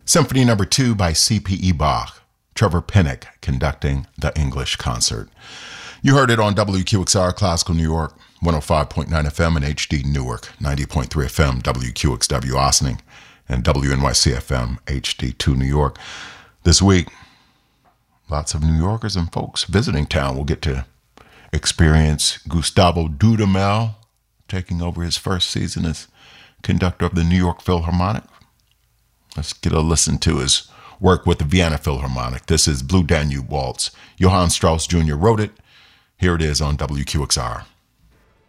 Symphony Number 2 by C.P.E. Bach, Trevor Pinnock conducting the English concert. You heard it on WQXR Classical New York, 105.9 FM and HD Newark, 90.3 FM, WQXW Ossining, and WNYC FM, HD2 New York. This week, lots of New Yorkers and folks visiting town will get to experience Gustavo Dudamel taking over his first season as conductor of the New York Philharmonic. Let's get a listen to his work with the Vienna Philharmonic. This is Blue Danube Waltz. Johann Strauss Jr. wrote it. Here it is on WQXR.